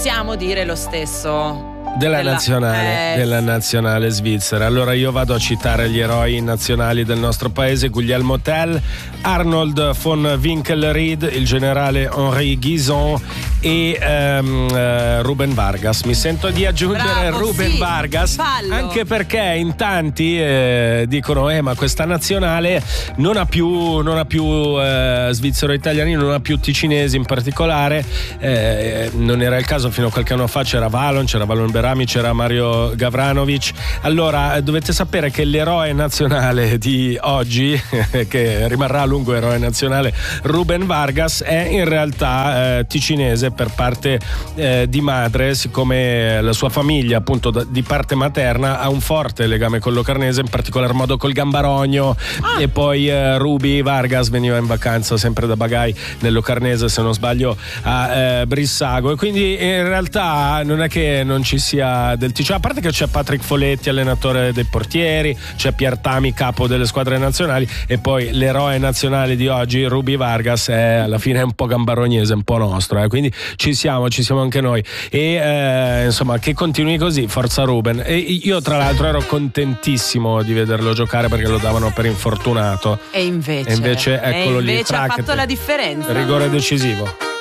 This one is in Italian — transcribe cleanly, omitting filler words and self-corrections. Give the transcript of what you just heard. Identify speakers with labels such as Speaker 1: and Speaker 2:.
Speaker 1: possiamo dire lo stesso
Speaker 2: della nazionale svizzera. Allora io vado a citare gli eroi nazionali del nostro paese: Guglielmo Tell, Arnold von Winkelried, il generale Henri Guison e Ruben Vargas. Mi sento di aggiungere Ruben Vargas,
Speaker 1: fallo.
Speaker 2: Anche perché in tanti dicono ma questa nazionale non ha più svizzero-italiani, non ha più ticinesi in particolare. Non era il caso. Fino a qualche anno fa c'era Valon Berami, c'era Mario Gavranovic. Allora dovete sapere che l'eroe nazionale di oggi che rimarrà a lungo eroe nazionale, Ruben Vargas, è in realtà ticinese per parte di madre, siccome la sua famiglia appunto di parte materna ha un forte legame con l'Locarnese, in particolar modo col Gambarogno. E poi Ruby Vargas veniva in vacanza sempre da Bagai nel Locarnese, se non sbaglio a Brissago, e quindi in realtà non è che non ci sia del Ticino, a parte che c'è Patrick Folletti, allenatore dei portieri, c'è Pier Tami, capo delle squadre nazionali, e poi l'eroe nazionale di oggi, Ruby Vargas, è alla fine un po' gambarognese, un po' nostro, quindi ci siamo anche noi, e insomma che continui così, forza Ruben. E io tra l'altro ero contentissimo di vederlo giocare perché lo davano per infortunato,
Speaker 1: e invece
Speaker 2: eccolo lì,
Speaker 1: ha fatto la differenza,
Speaker 2: rigore decisivo.